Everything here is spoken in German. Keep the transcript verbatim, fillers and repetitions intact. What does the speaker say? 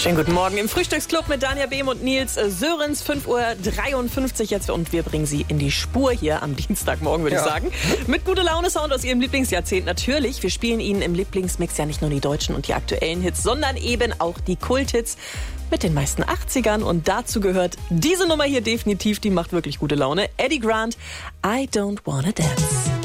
Schönen guten Morgen im Frühstücksclub mit Danja Behm und Nils Sörens, fünf Uhr dreiundfünfzig jetzt und wir bringen Sie in die Spur hier am Dienstagmorgen, würde ja. ich sagen. Mit gute Laune Sound aus Ihrem Lieblingsjahrzehnt natürlich. Wir spielen Ihnen im Lieblingsmix ja nicht nur die deutschen und die aktuellen Hits, sondern eben auch die Kulthits mit den meisten achtzigern und dazu gehört diese Nummer hier definitiv, die macht wirklich gute Laune. Eddie Grant, I Don't Wanna Dance.